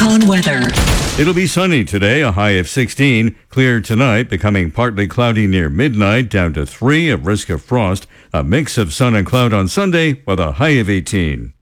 Econ weather. It'll be sunny today, a high of 16. Clear tonight, becoming partly cloudy near midnight, down to 3, a risk of frost. A mix of sun and cloud on Sunday with a high of 18.